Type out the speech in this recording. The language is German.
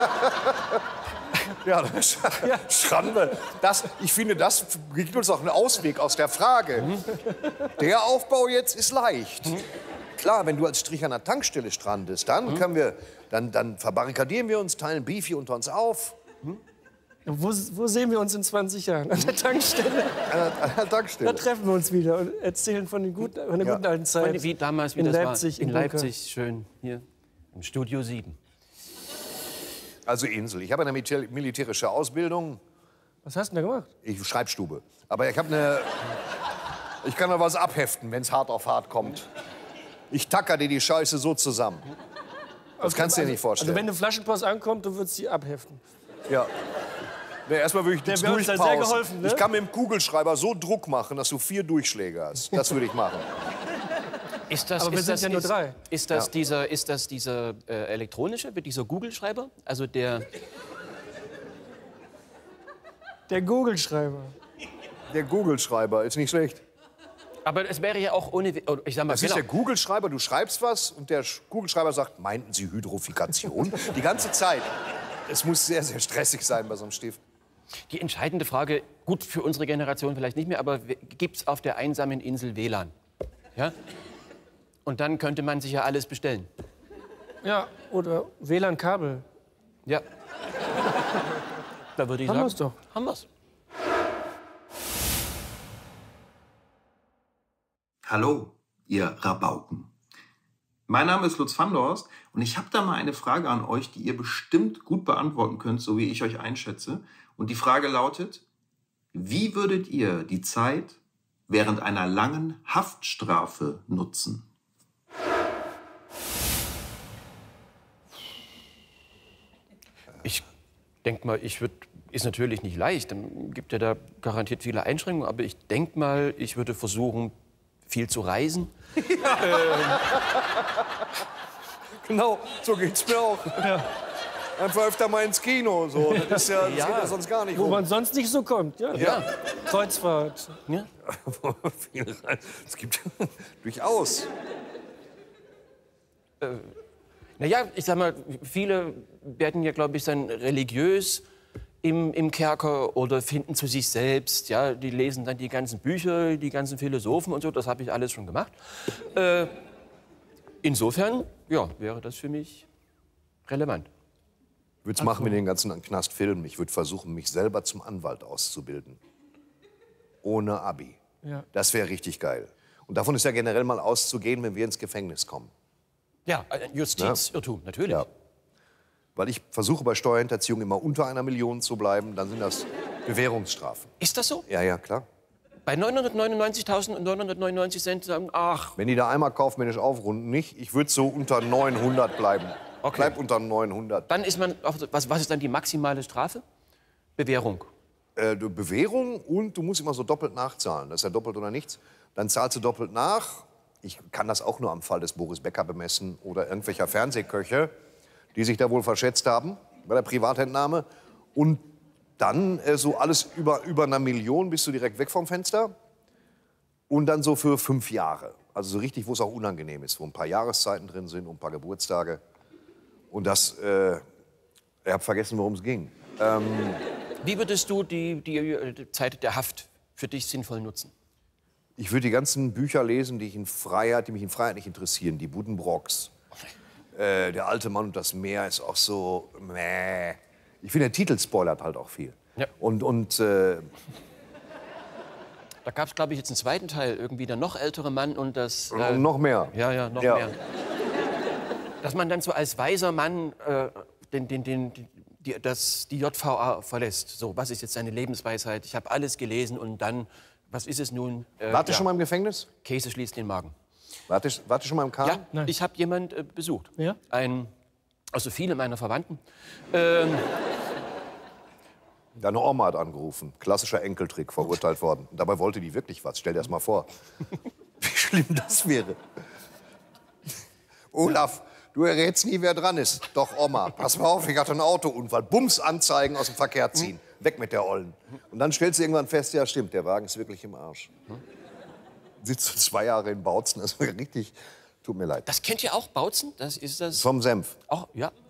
Ja, das Schande. Ich finde, das gibt uns auch einen Ausweg aus der Frage. Der Aufbau jetzt ist leicht. Klar, wenn du als Strich an der Tankstelle strandest, dann können wir, dann verbarrikadieren wir uns, teilen Beefy unter uns auf. Wo sehen wir uns in 20 Jahren? An der Tankstelle? An der Tankstelle. Da treffen wir uns wieder und erzählen von der guten alten Zeit. Wie damals, wie in das Leipzig, war. In Leipzig, schön, hier im Studio 7. Also Insel. Ich habe eine militärische Ausbildung. Was hast du denn da gemacht? Ich Schreibstube. Aber ich habe eine... Ich kann da was abheften, wenn es hart auf hart kommt. Ich tacker dir die Scheiße so zusammen. Das kannst du dir nicht vorstellen. Also wenn eine Flaschenpost ankommt, du würdest sie abheften. Ja. Nee, erstmal würde ich nichts wäre uns da sehr geholfen, ne? Ich kann mit dem Kugelschreiber so Druck machen, dass du 4 Durchschläge hast. Das würde ich machen. Aber wir sind ja nur 3. Ist das dieser elektronische, dieser Google-Schreiber? Also der Google-Schreiber. Der Google-Schreiber ist nicht schlecht. Aber es wäre ja auch ohne... Ich sag mal, Das ist der Google-Schreiber, du schreibst was und der Google-Schreiber sagt, meinten Sie Hydrofikation? Die ganze Zeit. Es muss sehr, sehr stressig sein bei so einem Stift. Die entscheidende Frage, gut für unsere Generation vielleicht nicht mehr, aber gibt es auf der einsamen Insel WLAN? Ja? Und dann könnte man sich ja alles bestellen. Ja, oder WLAN-Kabel. Ja. Da würde ich sagen, haben wir's doch. Haben wir's. Hallo, ihr Rabauken. Mein Name ist Lutz van der Horst und ich habe da mal eine Frage an euch, die ihr bestimmt gut beantworten könnt, so wie ich euch einschätze. Und die Frage lautet, wie würdet ihr die Zeit während einer langen Haftstrafe nutzen? Ich denke mal, ist natürlich nicht leicht. Dann gibt ja da garantiert viele Einschränkungen. Aber ich denke mal, ich würde versuchen, viel zu reisen. Genau, so geht's mir auch. Ja. Einfach öfter mal ins Kino. So. Das geht ja sonst gar nicht Wo rum. man sonst nicht so kommt. Ja. Kreuzfahrt. Ja? Es gibt durchaus. Naja, ich sag mal, viele werden ja, glaube ich, dann religiös im Kerker oder finden zu sich selbst. Ja, die lesen dann die ganzen Bücher, die ganzen Philosophen und so. Das habe ich alles schon gemacht. Insofern, ja, wäre das für mich relevant. Ich würde es machen mit den ganzen Knastfilmen. Ich würde versuchen, mich selber zum Anwalt auszubilden. Ohne Abi. Ja. Das wäre richtig geil. Und davon ist ja generell mal auszugehen, wenn wir ins Gefängnis kommen. Ja, Justizirrtum, natürlich. Ja. Weil ich versuche bei Steuerhinterziehung immer unter 1 Million zu bleiben, dann sind das Bewährungsstrafen. Ist das so? Ja, ja, klar. Bei 999.999 Cent sagen, ach, Wenn die da einmal kaufmännisch aufrunden, nicht. Ich würde so unter 900 bleiben. Okay. Bleib unter 900. dann ist man, was ist dann die maximale Strafe? Bewährung. Bewährung und du musst immer so doppelt nachzahlen. Das ist ja doppelt oder nichts. Dann zahlst du doppelt nach. Ich kann das auch nur am Fall des Boris Becker bemessen oder irgendwelcher Fernsehköche, die sich da wohl verschätzt haben bei der Privatentnahme. Und dann so alles über 1 Million bist du direkt weg vom Fenster. Und dann so für 5 Jahre. Also so richtig, wo es auch unangenehm ist, wo ein paar Jahreszeiten drin sind und ein paar Geburtstage. Und das, ich habe vergessen, worum es ging. Wie würdest du die Zeit der Haft für dich sinnvoll nutzen? Ich würde die ganzen Bücher lesen, die mich in Freiheit nicht interessieren. Die Buddenbrocks. Der alte Mann und das Meer ist auch so, meh. Ich finde, der Titel spoilert halt auch viel. Ja. Da gab es, glaube ich, jetzt einen zweiten Teil. Irgendwie der noch ältere Mann und das... und noch mehr. Ja, noch mehr. Dass man dann so als weiser Mann die JVA verlässt. So, was ist jetzt seine Lebensweisheit? Ich habe alles gelesen und dann, was ist es nun? Wart ihr schon mal im Gefängnis? Käse schließt den Magen. Wart ihr schon mal im Kahn? Ja, Nein. ich habe jemanden besucht. Ja? Also viele meiner Verwandten. Deine Oma hat angerufen. Klassischer Enkeltrick, verurteilt worden. Und dabei wollte die wirklich was. Stell dir das mal vor. Wie schlimm das wäre. Olaf, du errätst nie, wer dran ist. Doch, Oma, pass mal auf, ich hatte einen Autounfall. Bums, Anzeigen aus dem Verkehr ziehen. Weg mit der Ollen. Und dann stellst du irgendwann fest, ja stimmt, der Wagen ist wirklich im Arsch. Sitzt du 2 Jahre in Bautzen, das war richtig, tut mir leid. Das kennt ihr auch, Bautzen? Das ist das... Vom Senf. Auch, ja.